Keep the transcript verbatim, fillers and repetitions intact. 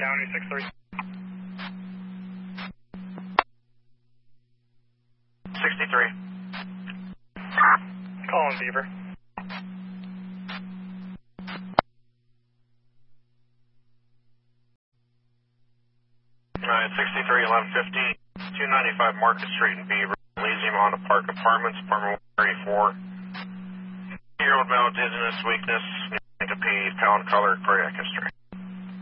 County, six three. sixty-three. Calling Beaver. Alright, sixty-three, eleven fifty, two ninety-five Market Street in Beaver. Elysium on the Park Apartments, apartment one thirty-four. Year-old male, dizziness, weakness, syncope, pale color, cardiac history.